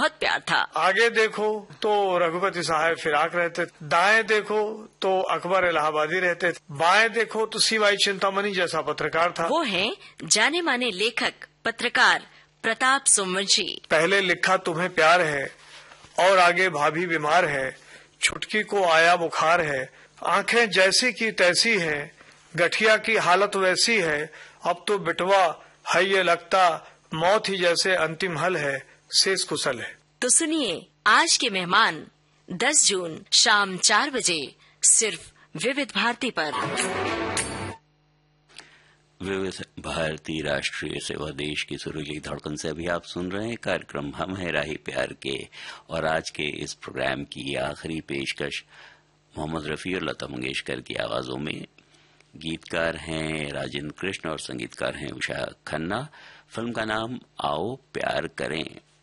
बहुत प्यार था। आगे देखो तो रघुपति साहब फिराक रहते, दाएं देखो तो अकबर इलाहाबादी रहते, बाएं देखो तो सीवाई चिंतामणि जैसा पत्रकार था। वो हैं जाने माने लेखक पत्रकार प्रताप सोमवंशी। पहले लिखा तुम्हें प्यार है और आगे भाभी बीमार है, छुटकी को आया बुखार है, आंखें जैसी की तैसी है, गठिया की हालत वैसी है, अब तो बिटवा है ये लगता, मौत ही जैसे अंतिम हल है, शेष कुशल है। तो सुनिए आज के मेहमान 10 जून शाम 4 बजे सिर्फ विविध भारती पर। विविध भारती राष्ट्रीय सेवा देश की सुरुचि धड़कन से अभी आप सुन रहे हैं कार्यक्रम हम है राही प्यार के, और आज के इस प्रोग्राम की आखिरी पेशकश मोहम्मद रफी और लता मंगेशकर की आवाजों में। गीतकार हैं राजेंद्र कृष्ण और संगीतकार हैं उषा खन्ना। फिल्म का नाम आओ प्यार करें।